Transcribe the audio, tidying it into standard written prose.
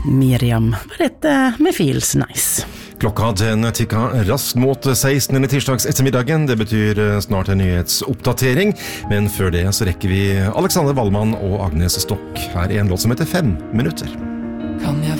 Miriam var dette med Feels Nice. Klokka den tikka raskt mot 16. tirsdags ettermiddagen. Det betyr snart en nyhetsoppdatering. Men før det så rekker vi Alexander Wallmann og Agnes Stokk. Her er en låt som heter 5 minutter. Kan jeg